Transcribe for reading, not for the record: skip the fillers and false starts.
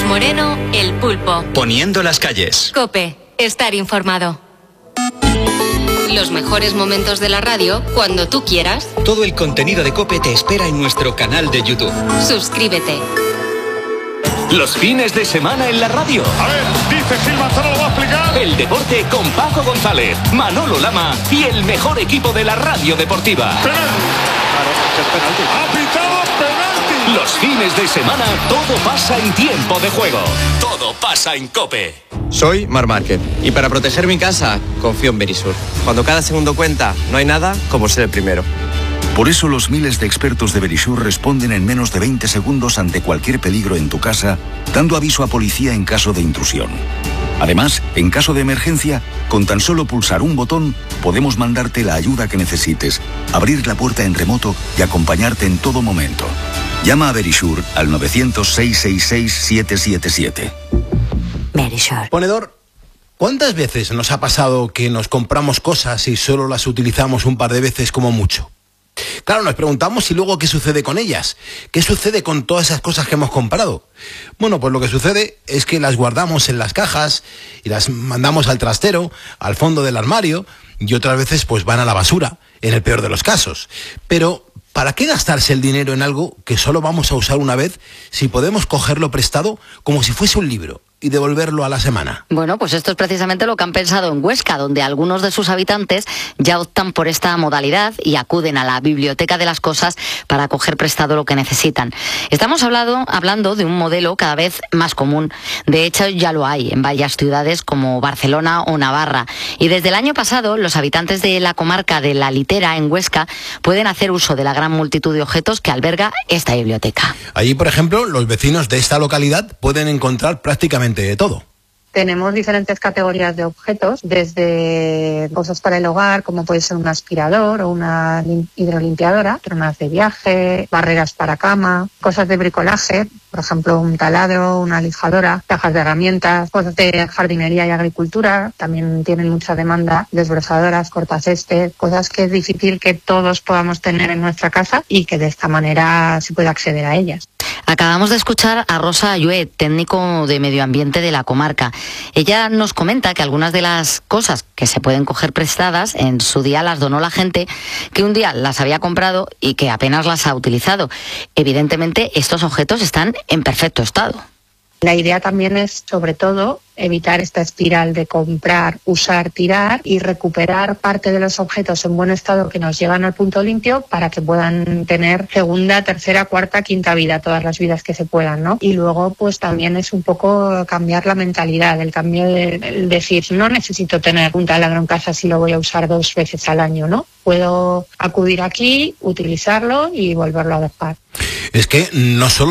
Moreno, El Pulpo. Poniendo las calles. COPE. Estar informado. Los mejores momentos de la radio cuando tú quieras. Todo el contenido de COPE te espera en nuestro canal de YouTube. Suscríbete. Los fines de semana en la radio. A ver, dice Gil Manzano, lo va a explicar. El deporte con Paco González, Manolo Lama y el mejor equipo de la radio deportiva. Penalti. Claro, es penalti. Ha pitado penalti. Los fines de semana todo pasa en tiempo de juego. Todo pasa en COPE. Soy Mar Márquez y para proteger mi casa confío en Verisur. Cuando cada segundo cuenta, no hay nada como ser el primero. Por eso los miles de expertos de Verisur responden en menos de 20 segundos ante cualquier peligro en tu casa, dando aviso a policía en caso de intrusión. Además, en caso de emergencia, con tan solo pulsar un botón, podemos mandarte la ayuda que necesites, abrir la puerta en remoto y acompañarte en todo momento. Llama a Verisur al 900-666-777. Verisur. Ponedor, ¿cuántas veces nos ha pasado que nos compramos cosas y solo las utilizamos un par de veces como mucho? Claro, nos preguntamos y luego qué sucede con ellas. ¿Qué sucede con todas esas cosas que hemos comprado? Bueno, pues lo que sucede es que las guardamos en las cajas y las mandamos al trastero, al fondo del armario, y otras veces pues van a la basura, en el peor de los casos. Pero, ¿para qué gastarse el dinero en algo que solo vamos a usar una vez si podemos cogerlo prestado como si fuese un libro y devolverlo a la semana? Bueno, pues esto es precisamente lo que han pensado en Huesca, donde algunos de sus habitantes ya optan por esta modalidad y acuden a la biblioteca de las cosas para coger prestado lo que necesitan. Estamos hablando de un modelo cada vez más común. De hecho, ya lo hay en varias ciudades como Barcelona o Navarra. Y desde el año pasado, los habitantes de la comarca de La Litera, en Huesca, pueden hacer uso de la gran multitud de objetos que alberga esta biblioteca. Allí, por ejemplo, los vecinos de esta localidad pueden encontrar prácticamente de todo. Tenemos diferentes categorías de objetos, desde cosas para el hogar, como puede ser un aspirador o una hidrolimpiadora, tronas de viaje, barreras para cama, cosas de bricolaje, por ejemplo, un taladro, una lijadora, cajas de herramientas, cosas de jardinería y agricultura. También tienen mucha demanda, desbrozadoras, cortacésped, cosas que es difícil que todos podamos tener en nuestra casa y que de esta manera se puede acceder a ellas. Acabamos de escuchar a Rosa Ayuet, técnico de medio ambiente de la comarca. Ella nos comenta que algunas de las cosas que se pueden coger prestadas en su día las donó la gente que un día las había comprado y que apenas las ha utilizado. Evidentemente, estos objetos están en perfecto estado. La idea también es, sobre todo, evitar esta espiral de comprar, usar, tirar y recuperar parte de los objetos en buen estado que nos llevan al punto limpio para que puedan tener segunda, tercera, cuarta, quinta vida, todas las vidas que se puedan, ¿no? Y luego, pues también es un poco cambiar la mentalidad, el cambio de decir, no necesito tener un taladro en casa si lo voy a usar 2 veces al año, ¿no? Puedo acudir aquí, utilizarlo y volverlo a dejar. Es que no solo